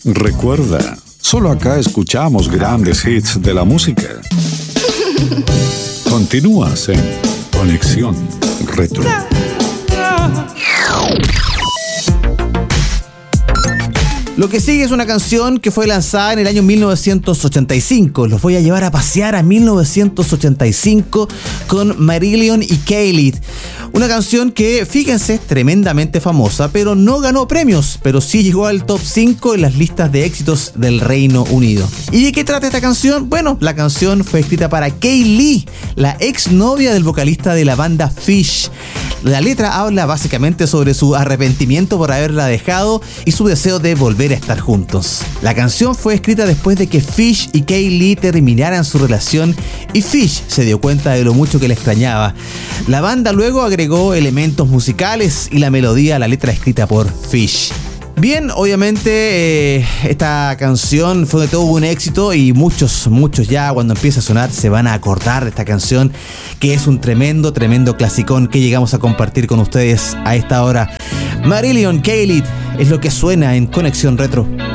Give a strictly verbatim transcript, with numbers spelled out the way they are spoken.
Recuerda, solo acá escuchamos grandes hits de la música. Continúas en Conexión Retro. Lo que sigue es una canción que fue lanzada en el año mil novecientos ochenta y cinco. Los voy a llevar a pasear a mil novecientos ochenta y cinco con Marillion y Khalid. Una canción que, fíjense, es tremendamente famosa, pero no ganó premios, pero sí llegó al top cinco en las listas de éxitos del Reino Unido. ¿Y de qué trata esta canción? Bueno, la canción fue escrita para Kay Lee, la exnovia del vocalista de la banda Fish. La letra habla básicamente sobre su arrepentimiento por haberla dejado y su deseo de volver a estar juntos. La canción fue escrita después de que Fish y Kay Lee terminaran su relación y Fish se dio cuenta de lo mucho que le extrañaba. La banda luego agregó elementos musicales y la melodía a la letra escrita por Fish. Bien, obviamente eh, esta canción fue de todo un éxito y muchos, muchos ya cuando empieza a sonar se van a acordar de esta canción, que es un tremendo, tremendo clasicón que llegamos a compartir con ustedes a esta hora. Marillion, Khalid, es lo que suena en Conexión Retro.